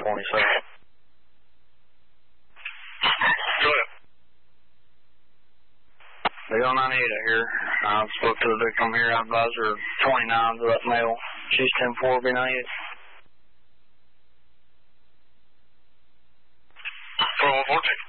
27. Go ahead. The 098 here. I spoke to the victim here. I advised her 29 to that male. She's 10-4, B98. 4114.